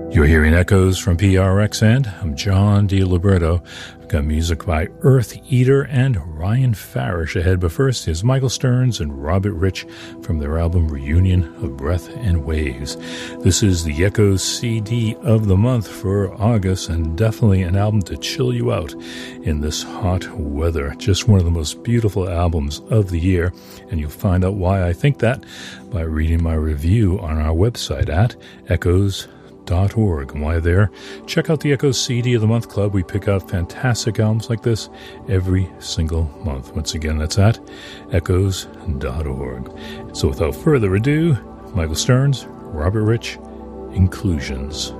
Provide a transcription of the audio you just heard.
You're hearing Echoes from PRX, and I'm John DiLiberto. We've got music by Earth Eater and Ryan Farish ahead, but first is Michael Stearns and Robert Rich from their album Reunion of Breath and Waves. This is the Echoes CD of the month for August, and definitely an album to chill you out in this hot weather. Just one of the most beautiful albums of the year, and you'll find out why I think that by reading my review on our website at echoes.org. And while there, check out the Echoes CD of the Month Club. We pick out fantastic albums like this every single month. Once again, that's at echoes.org. So without further ado, Michael Stearns, Robert Rich, Inclusions.